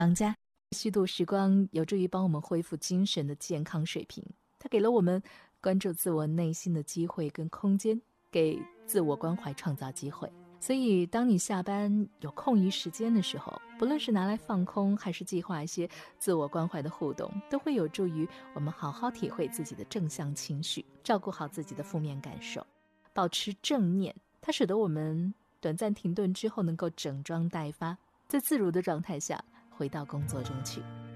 虚度时光有助于帮我们恢复精神的健康水平，它给了我们关注自我内心的机会跟空间，给自我关怀创造机会。所以当你下班有空余时间的时候，不论是拿来放空还是计划一些自我关怀的互动，都会有助于我们好好体会自己的正向情绪，照顾好自己的负面感受。保持正念，它使得我们短暂停顿之后能够整装待发，在自如的状态下回到工作中去。